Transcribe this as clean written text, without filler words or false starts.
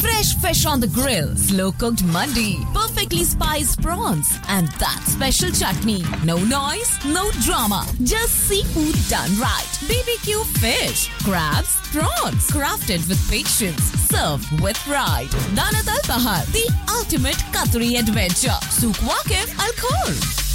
Fresh fish on the grill, slow-cooked mandi, perfectly spiced prawns, and that special chutney. No noise, no drama, just seafood done right. BBQ fish, crabs, prawns, crafted with patience, served with pride. Danat Al Bahar, the ultimate Qatari adventure. Souk Waqif Al Khor.